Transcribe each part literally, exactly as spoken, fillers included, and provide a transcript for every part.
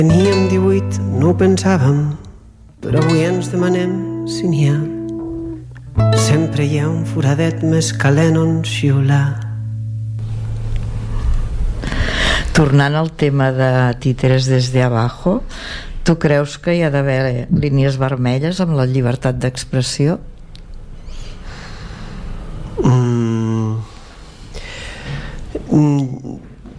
Teníem divuit, no ho pensàvem, però avui ens demanem si n'hi ha. Sempre hi ha un foradet més calent on xiular. Tornant al tema de Títeres desde abajo, tu creus que hi ha d'haver línies vermelles amb la llibertat d'expressió? Mm. Mm.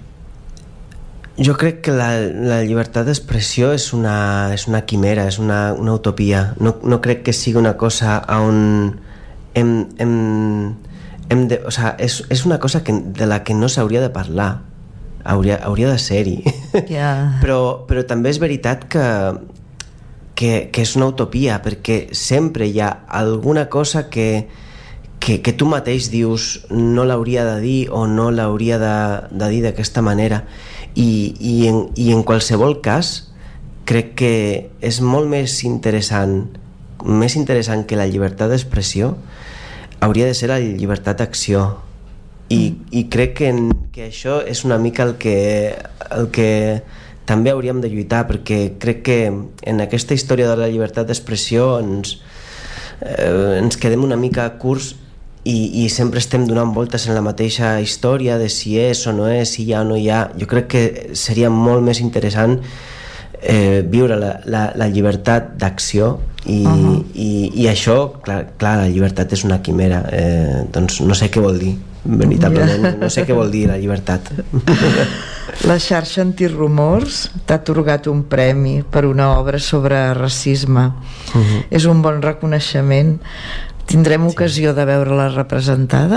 Jo crec que la, la llibertat d'expressió és una, és una quimera, és una, una utopia. No, no crec que sigui una cosa on hem, hem, hem de, o sea, és, és una cosa que, de la que no s'hauria de parlar. Hauria, hauria de ser-hi. Yeah. però, però també és veritat que, que, que és una utopia, perquè sempre hi ha alguna cosa que, que, que tu mateix dius no l'hauria de dir o no l'hauria de, de dir d'aquesta manera. I, i, en, i en qualsevol cas crec que és molt més interessant més interessant que la llibertat d'expressió hauria de ser la llibertat d'acció i, mm. i crec que, en, que això és una mica el que, el que també hauríem de lluitar, perquè crec que en aquesta història de la llibertat d'expressió ens, eh, ens quedem una mica curts I, i sempre estem donant voltes en la mateixa història de si és o no és, si hi ha o no hi ha. Jo crec que seria molt més interessant eh, viure la, la, la llibertat d'acció i, uh-huh. i, i això, clar, clar, la llibertat és una quimera, eh, doncs no sé què vol dir veritablement, no sé què vol dir la llibertat. La xarxa Antirumors t'ha atorgat un premi per una obra sobre racisme. Uh-huh. És un bon reconeixement. Tindrem ocasió sí. de veure-la representada?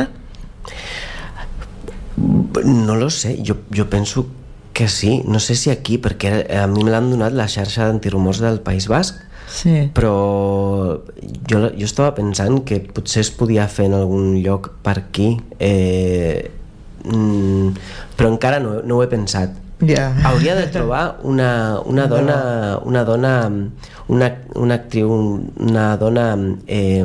No lo sé, jo, jo penso que sí, no sé si aquí, perquè a mi me l'han donat la xarxa d'antirumors del País Basc, sí. però jo, jo estava pensant que potser es podia fer en algun lloc per aquí, eh, mm, però encara no, no ho he pensat. Yeah. Hauria de trobar una, una dona una dona una, una actriu una dona eh,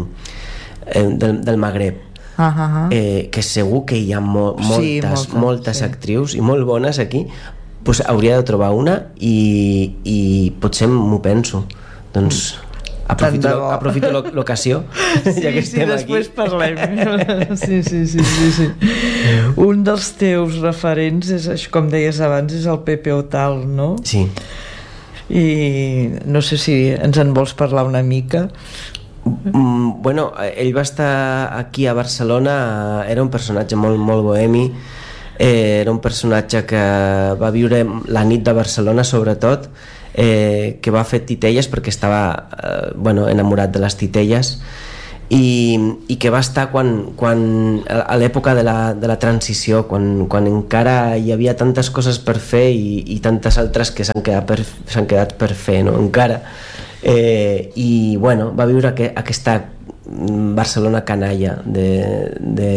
del, del Magreb uh-huh. eh, que segur que hi ha mo, moltes, sí, moltes, moltes sí. actrius i molt bones aquí, pues hauria de trobar una i, i potser m'ho penso, doncs aprofito, aprofito l'ocasió sí, ja que estem sí, després aquí. Parlem sí, sí, sí, sí, sí. Un dels teus referents és, com deies abans, és el Pepe Otal, no? Sí. I no sé si ens en vols parlar una mica. Mm, bueno, ell va estar aquí a Barcelona, era un personatge molt, molt bohemi, eh, era un personatge que va viure la nit de Barcelona sobretot, Eh, que va fer titelles perquè estava eh, bueno, enamorat de les titelles i, i que va estar quan, quan, a l'època de la, de la transició, quan, quan encara hi havia tantes coses per fer i, i tantes altres que s'han quedat per, s'han quedat per fer, no? Encara eh, i bueno, va viure que, aquesta Barcelona canalla de, de,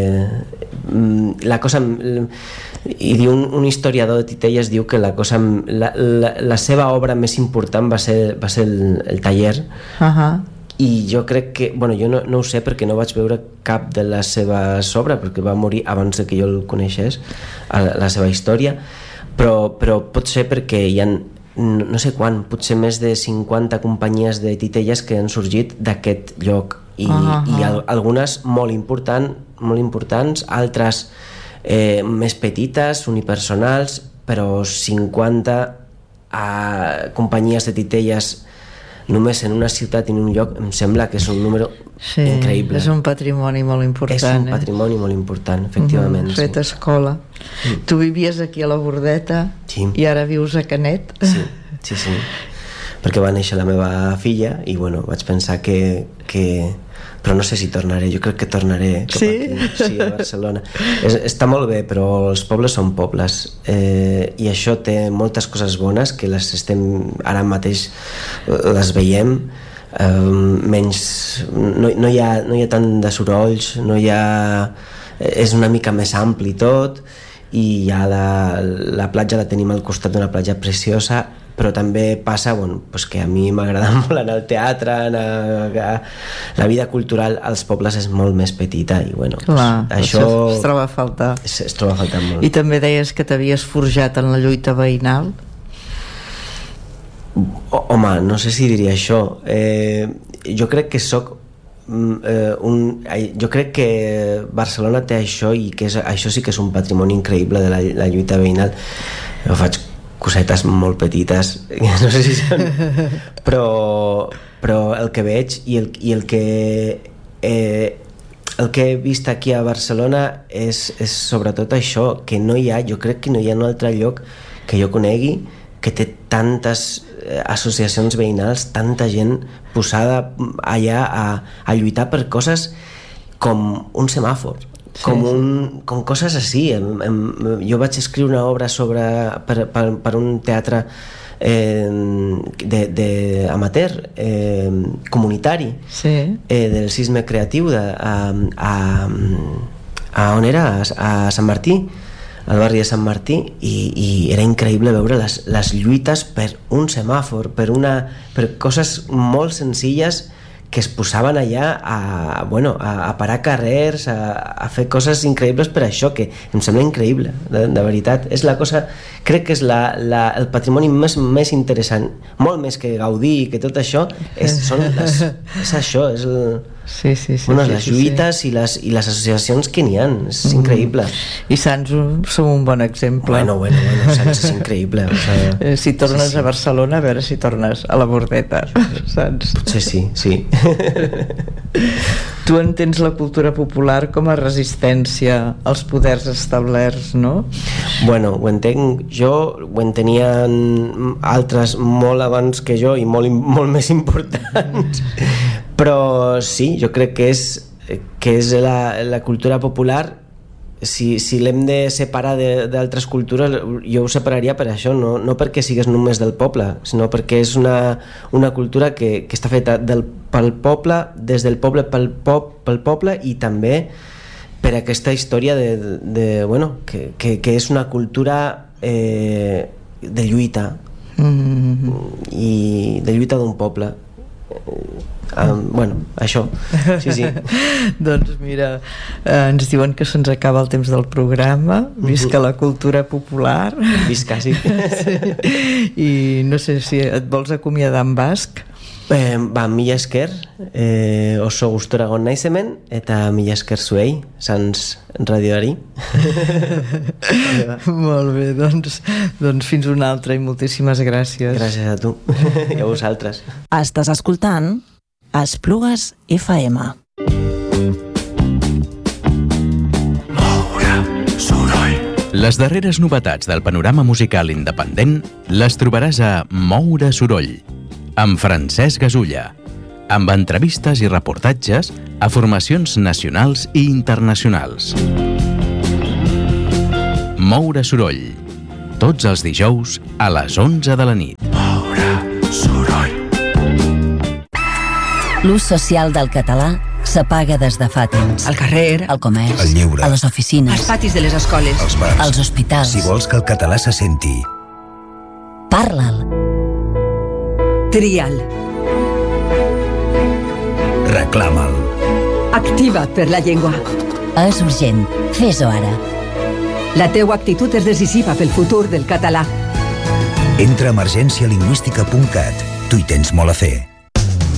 la cosa i diu un, un historiador de titelles diu que la cosa la, la, la seva obra més important va ser, va ser el, el taller uh-huh. i jo crec que, bueno, jo no, no ho sé perquè no vaig veure cap de les seves obres perquè va morir abans de que jo el coneixés la, la seva història però, però pot ser perquè hi ha no, no sé quan, potser més de cinquanta companyies de titelles que han sorgit d'aquest lloc i, uh-huh. i al, algunes molt, important, molt importants, altres eh, més petites, unipersonals, però cinquanta eh, companyies de titelles només en una ciutat i en un lloc em sembla que és un número sí, increïble. És un patrimoni molt important. És un patrimoni eh? molt important, efectivament. Uh-huh, fet sí. escola. Mm. Tu vivies aquí a la Bordeta sí. i ara vius a Canet. Sí, sí, sí. Perquè va néixer la meva filla i bueno, vaig pensar que... que però no sé si tornaré, jo crec que tornaré cap sí? aquí, sí, a Barcelona. És, està molt bé, però els pobles són pobles eh, i això té moltes coses bones que les estem, ara mateix les veiem eh, menys no, no, hi ha, no hi ha tant de sorolls, no hi ha, és una mica més ampli tot i ja la, la platja la tenim al costat d'una platja preciosa, però també passa bueno, pues que a mi m'agrada molt anar al teatre, anar a... la vida cultural als pobles és molt més petita i bueno, clar, pues, això es troba a faltar. Es, es troba a faltar molt. I també deies que t'havies forjat en la lluita veïnal. Home, no sé si diria això. Eh, jo crec que soc eh, un... Jo crec que Barcelona té això i que és, això sí que és un patrimoni increïble de la, la lluita veïnal. Jo faig cosetes molt petites, no sé si són... Però, però el que veig i el, i el que... Eh, el que he vist aquí a Barcelona és, és sobretot això, que no hi ha, jo crec que no hi ha un altre lloc que jo conegui que té tantes associacions veïnals, tanta gent posada allà a, a lluitar per coses com un semàfor, sí, com, un, com coses així. Em, em, jo vaig escriure una obra sobre, per, per, per un teatre eh, de, de amateur, eh, comunitari, sí, eh, del Sisme Creatiu de, a, a, a on era? A, a Sant Martí, al barri de Sant Martí, i, i era increïble veure les, les lluites per un semàfor, per, una, per coses molt senzilles que es posaven allà a, bueno, a, a parar carrers, a, a fer coses increïbles per això, que em sembla increïble, de, de veritat. És la cosa, crec que és la, la, el patrimoni més, més interessant, molt més que Gaudí i que tot això, és, són les, és això, és el... Sí, sí, sí, bueno, sí, les sí, lluites sí. I, les, i les associacions que n'hi ha, és mm. increïble. I Sants som un bon exemple. Bueno, bueno, bueno, Sants és increïble. O sea, si tornes sí, sí. a Barcelona, a veure si tornes a la Bordeta, saps? Potser sí, sí. Tu entens la cultura popular com a resistència als poders establerts, no? Bueno, ho entenc jo, ho entenien altres molt abans que jo i molt, molt més importants, però sí, jo crec que és, que és la, la cultura popular. Si, si l'hem de separar d'altres cultures, jo ho separaria per això, no, no perquè sigues només del poble, sinó perquè és una, una cultura que, que està feta del, pel poble, des del poble pel, pop, pel poble, i també per aquesta història de, de, de, bueno, que, que, que és una cultura eh, de lluita, mm-hmm. i de lluita d'un poble. Um, bueno, això sí, sí. Doncs mira, eh, ens diuen que se'ns acaba el temps del programa. Visca la cultura popular. Visca, sí. Sí. I no sé si et vols acomiadar en basc. Eh, ba, mila esker, eh, oso gustora egon naizemen, eta mila esker zuei, Sants radioari. Molt bé, doncs, doncs fins una altra i moltíssimes gràcies. Gràcies a tu i a vosaltres. Estàs escoltant Esplugues F M. Les darreres novetats del panorama musical independent les trobaràs a Moure Soroll, amb Francesc Gasulla, amb entrevistes i reportatges a formacions nacionals i internacionals. Moure Soroll, tots els dijous a les onze de la nit. Moure Soroll. L'ús social del català s'apaga des de fa temps. Al carrer, al comerç, al lleure, a les oficines, als patis de les escoles, als bars, als hospitals. Si vols que el català se senti, parla'l. Tria'l. Reclama'l. Activa per la llengua. És urgent. Fes-ho ara. La teua actitud és decisiva pel futur del català. Entra a emergència lingüística punt cat. Tu hi tens molt a fer.